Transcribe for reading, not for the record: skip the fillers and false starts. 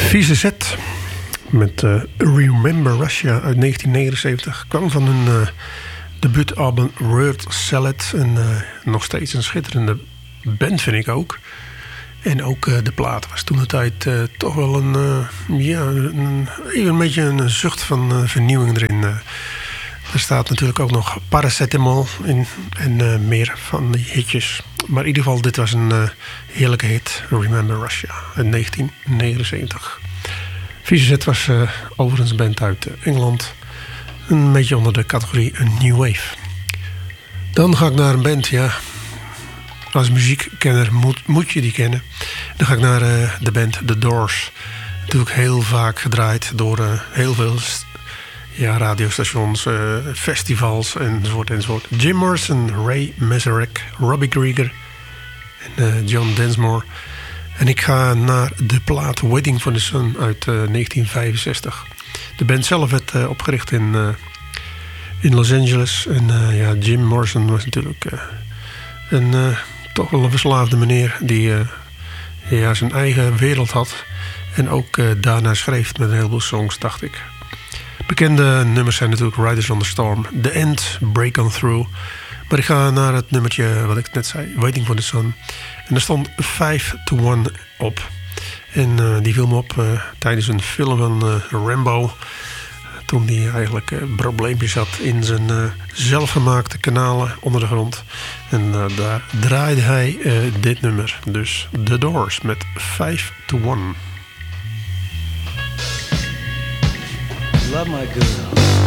Vieze Zet met Remember Russia uit 1979 kwam van hun debuutalbum Word Salad. En nog steeds een schitterende band, vind ik ook. En ook de plaat was toen de tijd toch wel een beetje een zucht van vernieuwing erin. Er staat natuurlijk ook nog Paracetamol in en meer van die hitjes. Maar in ieder geval, dit was een heerlijke hit. Remember Russia in 1979. Vieze Zet was overigens een band uit Engeland. Een beetje onder de categorie New Wave. Dan ga ik naar een band, ja. Als muziekkenner moet je die kennen. Dan ga ik naar de band The Doors. Natuurlijk heel vaak gedraaid door heel veel radiostations, festivals enzovoort. Jim Morrison, Ray Manzarek, Robbie Krieger en John Densmore. En ik ga naar de plaat Waiting for the Sun uit 1965. De band zelf werd opgericht in Los Angeles. En Jim Morrison was natuurlijk toch wel een verslaafde meneer die zijn eigen wereld had. En ook daarna schreef met een heleboel songs, dacht ik. Bekende nummers zijn natuurlijk Riders on the Storm, The End, Break On Through. Maar ik ga naar het nummertje wat ik net zei, Waiting for the Sun. En er stond 5-1 op. En die viel me op tijdens een film van Rambo. Toen hij eigenlijk probleempjes had in zijn zelfgemaakte kanalen onder de grond. En daar draaide hij dit nummer. Dus The Doors met 5-1. Love my girl.